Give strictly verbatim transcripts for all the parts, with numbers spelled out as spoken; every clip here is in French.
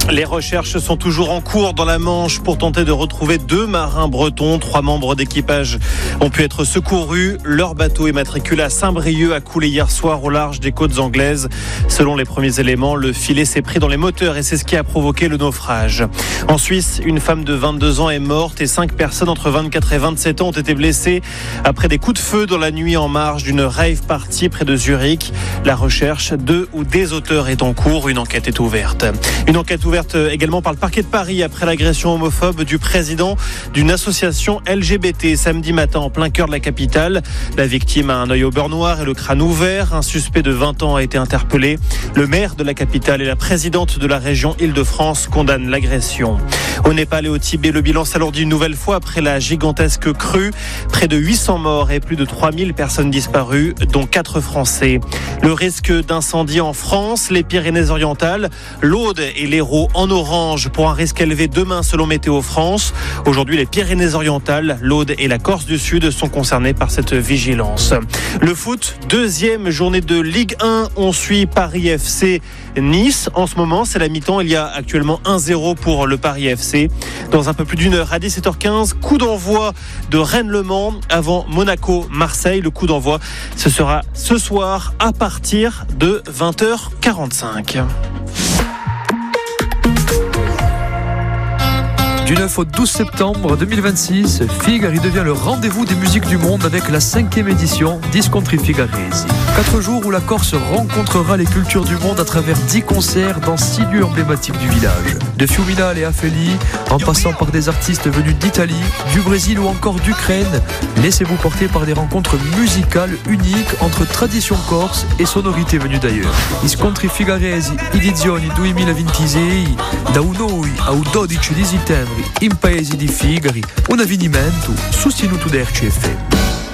Les recherches sont toujours en cours dans la Manche pour tenter de retrouver deux marins bretons. Trois membres d'équipage ont pu être secourus. Leur bateau immatriculé à Saint-Brieuc a coulé hier soir au large des côtes anglaises. Selon les premiers éléments, le filet s'est pris dans les moteurs et c'est ce qui a provoqué le naufrage. En Suisse, une femme de vingt-deux ans est morte et cinq personnes entre vingt-quatre et vingt-sept ans ont été blessées après des coups de feu dans la nuit en marge d'une rave party près de Zurich. La recherche de ou des auteurs est en cours. Une enquête est ouverte. Une enquête ouverte également par le parquet de Paris après l'agression homophobe du président d'une association L G B T samedi matin en plein cœur de la capitale. La victime a un œil au beurre noir et le crâne ouvert. Un suspect de vingt ans a été interpellé. Le maire de la capitale et la présidente de la région Île-de-France condamnent l'agression. Au Népal et au Tibet, le bilan s'alourdit une nouvelle fois après la gigantesque crue. Près de huit cents morts et plus de trois mille personnes disparues, dont quatre Français. Le risque d'incendie en France, les Pyrénées-Orientales, l'Aude et l'Hérault en orange pour un risque élevé demain selon Météo France. Aujourd'hui, les Pyrénées-Orientales, l'Aude et la Corse du Sud sont concernés par cette vigilance. Le foot, deuxième journée de Ligue un. On suit Paris F C Nice. En ce moment, c'est la mi-temps. Il y a actuellement un zéro pour le Paris F C. Dans un peu plus d'une heure, à dix-sept heures quinze, coup d'envoi de Rennes-Le Mans avant Monaco-Marseille. Le coup d'envoi, ce sera ce soir à partir de vingt heures quarante-cinq. Du neuf au douze septembre deux mille vingt-six, Figari devient le rendez-vous des musiques du monde avec la cinquième édition Discontri Figaresi. Quatre jours où la Corse rencontrera les cultures du monde à travers dix concerts dans six lieux emblématiques du village. De Fiuminal et Affelli, en passant par des artistes venus d'Italie, du Brésil ou encore d'Ukraine, laissez-vous porter par des rencontres musicales uniques entre tradition corse et sonorités venues d'ailleurs. Discontri Figaresi, edizioni duemilaventisei, da un'oi a dodici di settembre, in paesi di Figari, un avvenimento sostenuto da R C F M.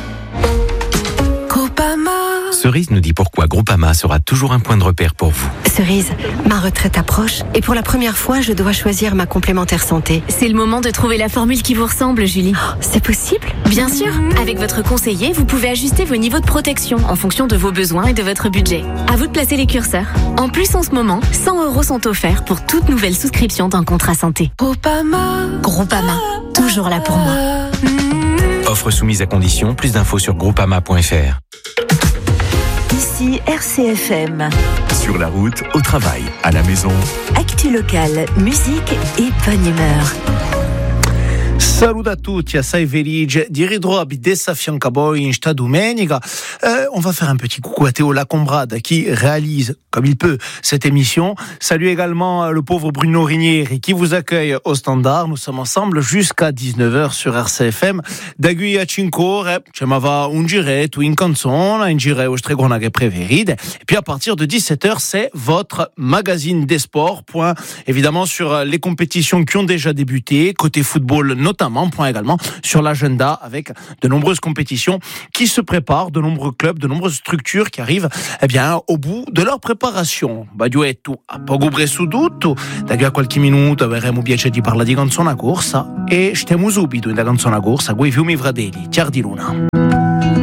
Cerise nous dit pourquoi Groupama sera toujours un point de repère pour vous. Cerise, ma retraite approche et pour la première fois, je dois choisir ma complémentaire santé. C'est le moment de trouver la formule qui vous ressemble, Julie. Oh, c'est possible ? Bien sûr, avec votre conseiller, vous pouvez ajuster vos niveaux de protection en fonction de vos besoins et de votre budget. À vous de placer les curseurs. En plus, en ce moment, cent euros sont offerts pour toute nouvelle souscription d'un contrat santé. Groupama. Groupama, toujours là pour moi. Offre soumise à condition, plus d'infos sur groupama point f r. Ici R C F M. Sur la route, au travail, à la maison. Actu locale, musique et bonne humeur. Salut a tutti, assai felice di ritrovarvi a fianco a voi in sta domenica. Euh, on va faire un petit coucou à Théo Lacombrade qui réalise comme il peut cette émission. Salut également le pauvre Bruno Rinieri qui vous accueille au standard. Nous sommes ensemble jusqu'à dix-neuf heures sur R C F M. Da qui a cinque ore ci va un giretto in canzone, un giretto stregona che preferite. Et puis à partir de dix-sept heures, c'est votre magazine des sports. Point évidemment sur les compétitions qui ont déjà débuté, côté football notamment. Point également sur l'agenda avec de nombreuses compétitions qui se préparent, de nombreux clubs, de nombreuses structures qui arrivent eh bien, au bout de leur préparation. Baglietto a poco preso tutto, da qui a qualche minuto avremo piacere di parlare di canzone corsa e stiamo subito in canzone corsa con i fiumi fratelli, Chiar di Luna.